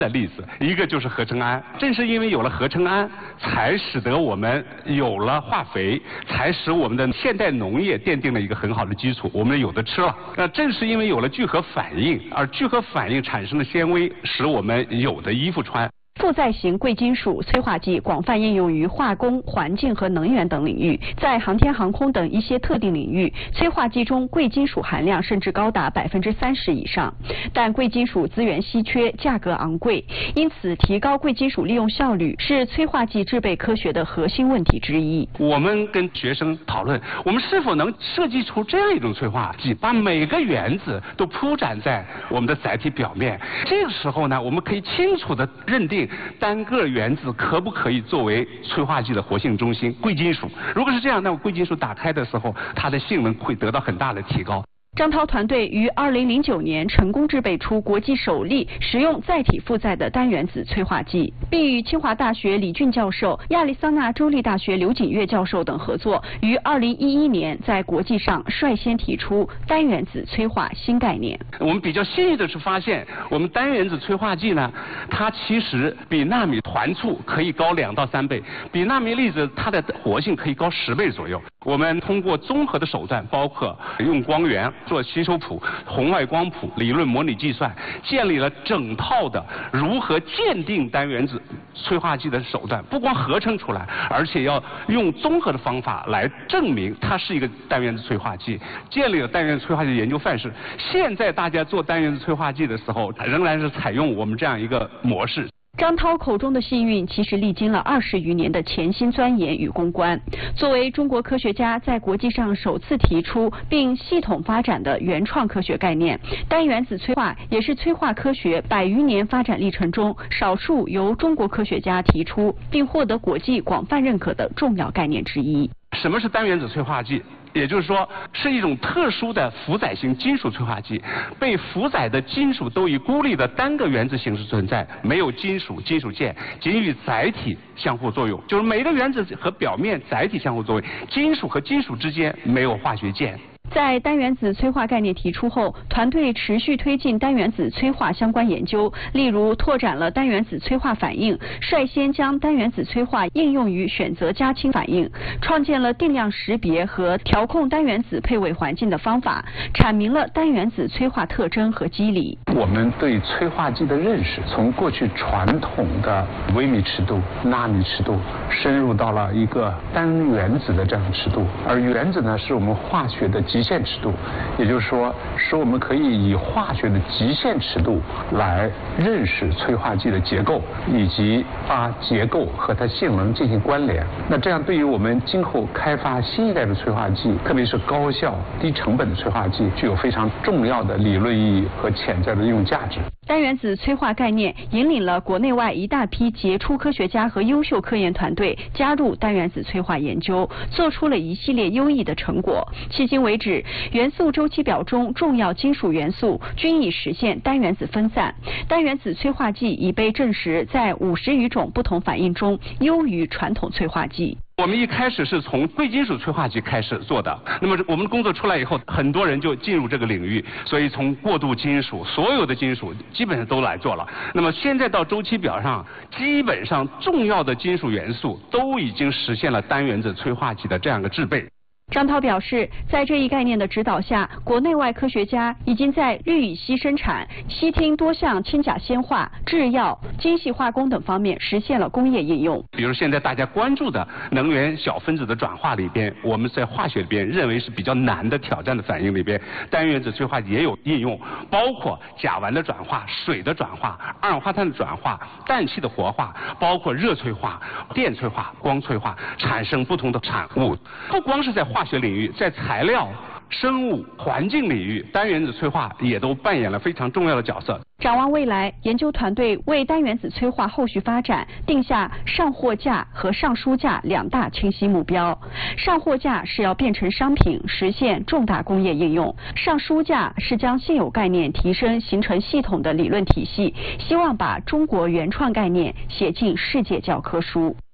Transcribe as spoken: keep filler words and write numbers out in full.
的例子，一个就是合成氨。正是因为有了合成氨，才使得我们有了化肥，才使我们的现代农业奠定了一个很好的基础，我们有的吃了。那正是因为有了聚合反应，而聚合反应产生的纤维，使我们有的衣服穿。 负载型贵金属催化剂广泛应用于化工、环境和能源等领域，在航天航空等一些特定领域，催化剂中贵金属含量甚至高达百分之三十以上。但贵金属资源稀缺，价格昂贵，因此提高贵金属利用效率是催化剂制备科学的核心问题之一。 我们跟学生讨论，我们是否能设计出这样一种催化剂，把每个原子都铺展在我们的载体表面。这个时候呢，我们可以清楚地认定单个原子可不可以作为催化剂的活性中心，贵金属。如果是这样，那么贵金属打开的时候，它的性能会得到很大的提高。 张涛团队于二零零九年成功制备出国际首例使用载体负载的单原子催化剂，并与清华大学李俊教授、亚利桑那州立大学刘锦月教授等合作，于二零一一年在国际上率先提出单原子催化新概念。 我们比较幸运的是发现，我们单原子催化剂呢，它其实比纳米团簇可以高两到三倍，比纳米粒子它的活性可以高十倍左右。我们通过综合的手段，包括用光源做吸收谱、红外光谱、理论模拟计算，建立了整套的如何鉴定单原子催化剂的手段，不光合成出来，而且要用综合的方法来证明它是一个单原子催化剂，建立了单原子催化剂研究范式。现在大家做单原子催化剂的时候，仍然是采用我们这样一个模式。 张涛口中的幸运，其实历经了二十余年的潜心钻研与攻关。作为中国科学家在国际上首次提出并系统发展的原创科学概念，单原子催化也是催化科学百余年发展历程中少数由中国科学家提出并获得国际广泛认可的重要概念之一。 什么是单原子催化剂？也就是说，是一种特殊的负载型金属催化剂，被负载的金属都以孤立的单个原子形式存在，没有金属、金属键，仅与载体相互作用，就是每个原子和表面载体相互作用，金属和金属之间没有化学键。 在单原子催化概念提出后，团队持续推进单原子催化相关研究，例如拓展了单原子催化反应，率先将单原子催化应用于选择加氢反应，创建了定量识别和调控单原子配位环境的方法，阐明了单原子催化特征和机理。 我们对催化剂的认识，从过去传统的微米尺度、纳米尺度，深入到了一个单原子的这样的尺度，而原子呢，是我们化学的极限尺度，也就是说，使我们可以以化学的极限尺度来认识催化剂的结构，以及把结构和它性能进行关联。那这样对于我们今后开发新一代的催化剂，特别是高效、低成本的催化剂，具有非常重要的理论意义和潜在的应用价值。 单原子催化概念引领了国内外一大批杰出科学家和优秀科研团队加入单原子催化研究，做出了一系列优异的成果。迄今为止，元素周期表中重要金属元素均已实现单原子分散，单原子催化剂已被证实在五十余种不同反应中优于传统催化剂。 我们一开始是从贵金属催化剂开始做的，那么我们工作出来以后，很多人就进入这个领域，所以从过渡金属，所有的金属基本上都来做了。那么现在到周期表上，基本上重要的金属元素都已经实现了单原子催化剂的这样一个制备。 张涛表示，在这一概念的指导下，国内外科学家已经在氯乙烯生产、烯烃多项氢钾烯化、制药、精细化工等方面实现了工业应用。 比如现在大家关注的能源小分子的转化里边，我们在化学里边认为是比较难的挑战的反应里边，单原子催化也有应用，包括甲烷的转化、水的转化、二氧化碳的转化、氮气的活化，包括热催化、电催化、光催化，产生不同的产物。不光是在化化学领域，在材料、生物、环境领域，单原子催化也都扮演了非常重要的角色。 展望未来，研究团队为单原子催化后续发展定下上货架和上书架两大清晰目标。上货架是要变成商品，实现重大工业应用；上书架是将现有概念提升，形成系统的理论体系，希望把中国原创概念写进世界教科书。